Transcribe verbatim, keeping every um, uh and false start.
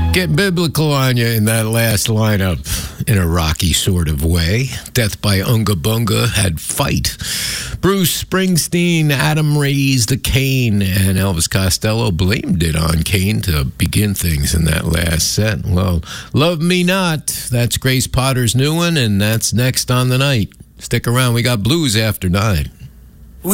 Get biblical on you in that last lineup in a rocky sort of way. Death by Unga Bunga had Fight. Bruce Springsteen, Adam raised Cain, and Elvis Costello blamed it on Cain to begin things in that last set. Well, Love Me Not, that's Grace Potter's new one, and that's next on the night. Stick around, we got blues after nine.